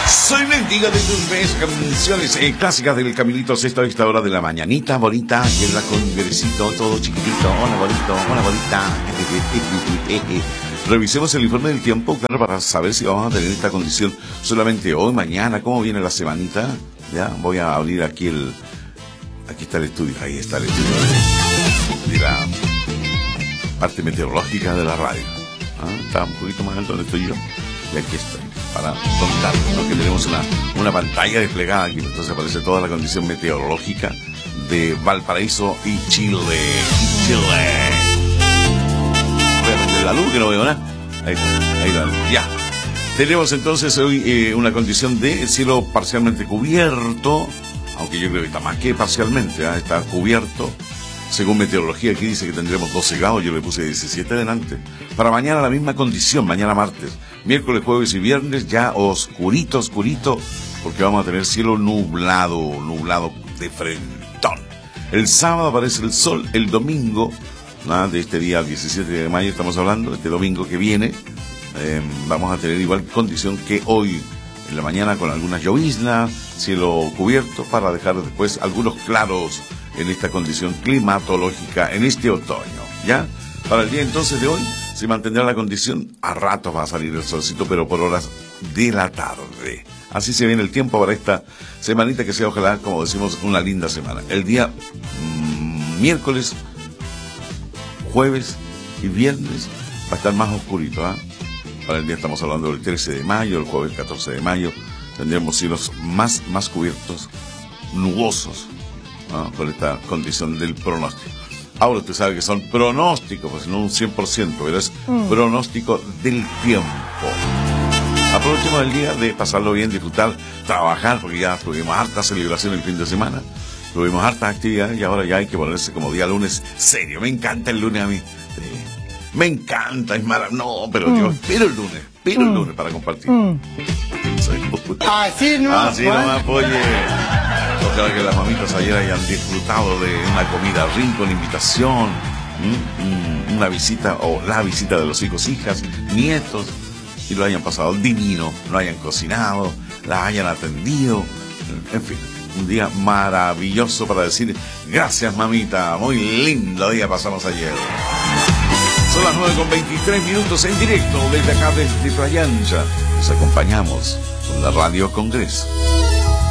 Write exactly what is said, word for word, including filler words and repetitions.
Soy mendiga de tus besos, canciones eh, clásicas del Camilito Sesto a esta hora de la mañanita, bonita, y en la congresito, todo chiquitito. Hola, bonito, hola, bonita. Revisemos el informe del tiempo, claro, para saber si vamos a tener esta condición solamente hoy, mañana, cómo viene la semanita. Ya, voy a abrir aquí el... Aquí está el estudio, ahí está el estudio de, de la parte meteorológica de la radio. ¿Ah? Está un poquito más alto donde estoy yo. Y aquí estoy, para contarles, ¿no? Que tenemos una, una pantalla desplegada aquí, entonces aparece toda la condición meteorológica de Valparaíso y Chile. Y Chile. Voy a prender la luz, que no veo nada. Ahí está, ahí está, ya. Tenemos entonces hoy eh, una condición de cielo parcialmente cubierto, aunque yo creo que está más que parcialmente, ¿eh? Está cubierto. Según meteorología aquí dice que tendremos doce grados, yo le puse diecisiete delante. Para mañana la misma condición, mañana martes, miércoles, jueves y viernes ya oscurito, oscurito, porque vamos a tener cielo nublado, nublado de frentón. El sábado aparece el sol, el domingo, ¿no? De este día diecisiete de mayo estamos hablando, este domingo que viene, eh, vamos a tener igual condición que hoy, en la mañana con algunas lloviznas, cielo cubierto, para dejar después algunos claros en esta condición climatológica en este otoño, ¿ya? Para el día entonces de hoy se mantendrá la condición, a ratos va a salir el solcito, pero por horas de la tarde. Así se viene el tiempo para esta semanita que sea, ojalá, como decimos, una linda semana. El día mmm, miércoles, jueves y viernes va a estar más oscurito, ¿ah? ¿eh? Para el día estamos hablando del trece de mayo, el jueves catorce de mayo, tendremos cielos más, más cubiertos, nubosos, ¿no? Por esta condición del pronóstico. Ahora usted sabe que son pronósticos, pues no un cien por ciento, pero es mm. pronóstico del tiempo. Aprovechemos el día de pasarlo bien, disfrutar, trabajar, porque ya tuvimos harta celebración el fin de semana, tuvimos hartas actividades y ahora ya hay que ponerse como día lunes serio. Me encanta el lunes a mí. Sí. Me encanta, es maravilloso. No, pero mm. yo espero el lunes, espero mm. el lunes para compartir. Mm. Soy... Así no. Así no me apoye. Ojalá que las mamitas ayer hayan disfrutado de una comida rica, una invitación, una visita o la visita de los hijos, hijas, nietos, y lo hayan pasado divino, lo hayan cocinado, la hayan atendido, en fin, un día maravilloso para decir gracias mamita, muy lindo día pasamos ayer. Son las nueve con veintitrés minutos en directo desde acá desde Playa Ancha. Nos acompañamos con la Radio Congreso.